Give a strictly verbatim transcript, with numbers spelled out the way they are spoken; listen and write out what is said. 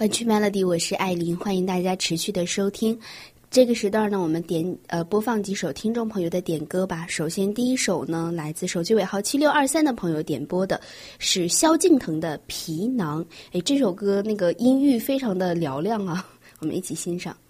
湾区 Melody， 我是艾琳，欢迎大家持续的收听。这个时段呢，我们点呃播放几首听众朋友的点歌吧。首先第一首呢，来自手机尾号七六二三的朋友点播的是萧敬腾的《皮囊》。诶，这首歌那个音域非常的嘹亮啊，我们一起欣赏。